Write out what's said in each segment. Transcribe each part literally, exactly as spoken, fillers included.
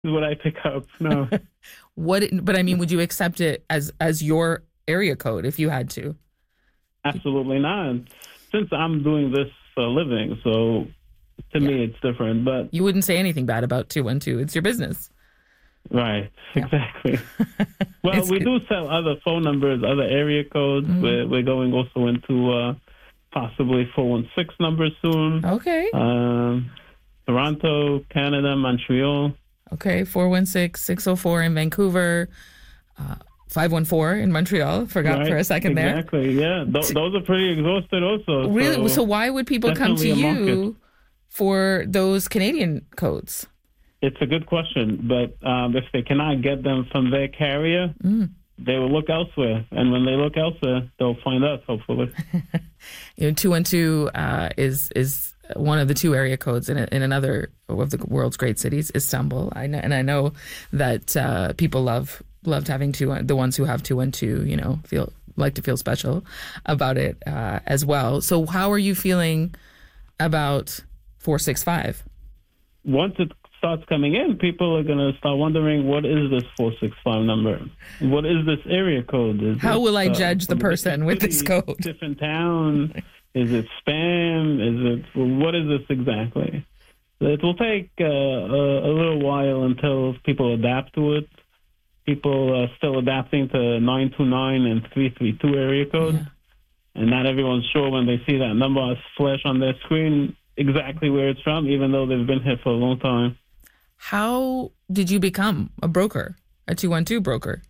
is what I pick up. No. What? But I mean, would you accept it as as your area code if you had to? Absolutely not. Since I'm doing this for a living, so to Yeah. me it's different. But You wouldn't say anything bad about two one two. It's your business. right, Yeah. exactly. Well, It's we good. do sell other phone numbers, other area codes. Mhm. We're, we're going also into uh, possibly four one six numbers soon. Okay. Um, Toronto, Canada, Montreal. Okay. four one six, six oh four in Vancouver. Uh, five one four in Montreal. Forgot Right, for a second there. Exactly, yeah. Th- those are pretty exhausted also. Really? So So why would people come to definitely a you market. for those Canadian codes? It's a good question, but um, if they cannot get them from their carrier, Mm. they will look elsewhere. And when they look elsewhere, they'll find us, hopefully. You know, two one two uh, is is one of the two area codes in a, in another of the world's great cities, Istanbul. I know, and I know that uh, people love loved having two. The ones who have two one two, you know, feel like to feel special about it uh, as well. So, how are you feeling about four six five? Once it starts coming in, people are going to start wondering, what is this four six five number? What is this area code? Is How it, will I uh, judge the from a person different with this city, code? Different town? Is it spam? Is it, what is this exactly? It will take uh, a, a little while until people adapt to it. People are still adapting to nine two nine and three three two area codes. Yeah. And not everyone's sure when they see that number flash on their screen exactly where it's from, even though they've been here for a long time. How did you become a broker, a two one two broker?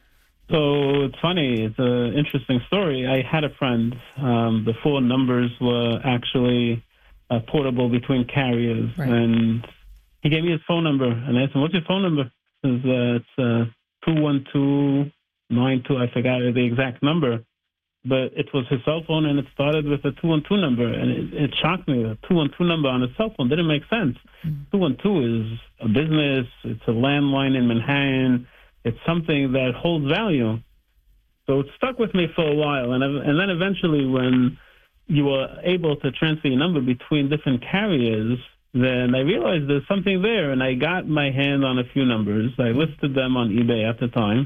So it's funny. It's an interesting story. I had a friend. Um, the four numbers were actually uh, portable between carriers. Right. And he gave me his phone number. And I asked him, what's your phone number? He says, uh, it's uh, two one two nine two. I forgot the exact number. But it was his cell phone, and it started with a two one two number. And it, it shocked me. A two one two number on a cell phone didn't make sense. Mm. two one two is a business. It's a landline in Manhattan. It's something that holds value. So it stuck with me for a while. And, and then eventually when you were able to transfer your number between different carriers, then I realized there's something there. And I got my hand on a few numbers. I listed them on eBay at the time.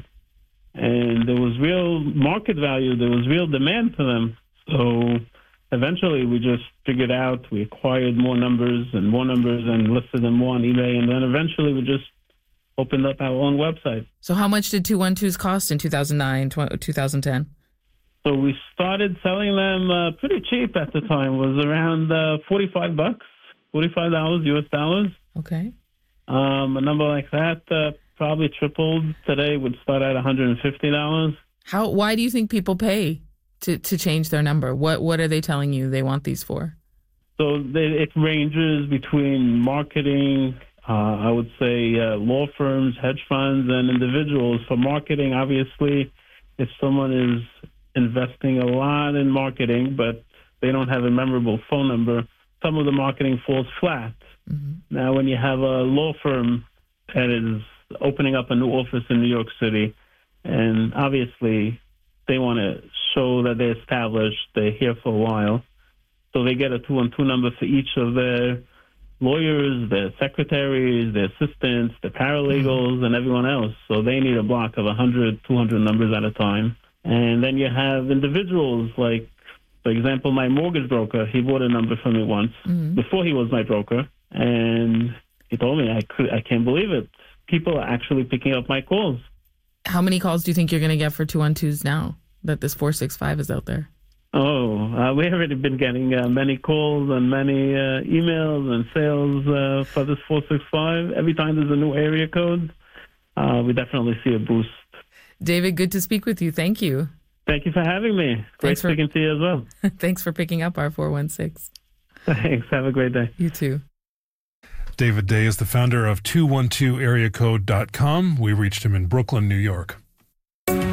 And there was real market value. There was real demand for them. So eventually we just figured out, we acquired more numbers and more numbers and listed them more on eBay. And then eventually we just opened up our own website. So how much did two one twos cost in two thousand nine, twenty ten? So we started selling them uh, pretty cheap at the time. It was around uh, forty-five bucks, forty-five dollars U S dollars. Okay. Um, a number like that uh, probably tripled. Today would start at one hundred fifty dollars. How? Why do you think people pay to, to change their number? What What are they telling you they want these for? So they, it ranges between marketing, uh, I would say uh, law firms, hedge funds, and individuals. For marketing, obviously, if someone is investing a lot in marketing, but they don't have a memorable phone number, some of the marketing falls flat. Mm-hmm. Now, when you have a law firm that is opening up a new office in New York City, and obviously they want to show that they're established, they're here for a while, so they get a two one two number for each of their lawyers, their secretaries, their assistants, their paralegals, mm-hmm. and everyone else. So they need a block of one hundred, two hundred numbers at a time. And then you have individuals like, for example, my mortgage broker. He bought a number for me once mm-hmm. before he was my broker. And he told me, I could, I can't believe it. People are actually picking up my calls. How many calls do you think you're going to get for two one twos now that this four six five is out there? Oh, uh, we've already been getting uh, many calls and many uh, emails and sales uh, for this four six five. Every time there's a new area code, uh, we definitely see a boost. David, good to speak with you. Thank you. Thank you for having me. Great Thanks for, speaking to you as well. Thanks for picking up our four one six. Thanks. Have a great day. You too. David Day is the founder of two one two area code dot com. We reached him in Brooklyn, New York.